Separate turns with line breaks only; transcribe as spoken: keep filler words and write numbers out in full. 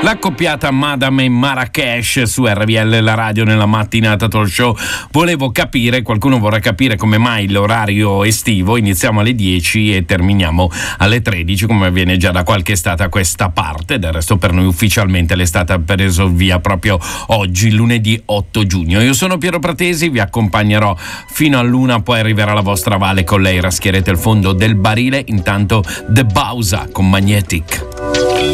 L'accoppiata Madame e Marrakesh su R V L, la radio nella mattinata talk show. Volevo capire, qualcuno vorrà capire come mai l'orario estivo, iniziamo alle dieci e terminiamo alle tredici, come avviene già da qualche estate a questa parte. Del resto per noi ufficialmente l'estate ha preso via proprio oggi, lunedì otto giugno. Io sono Piero Pratesi, vi accompagnerò fino all'una, poi arriverà la vostra Vale, con lei raschierete il fondo del barile. Intanto The Bausa con Magnetic.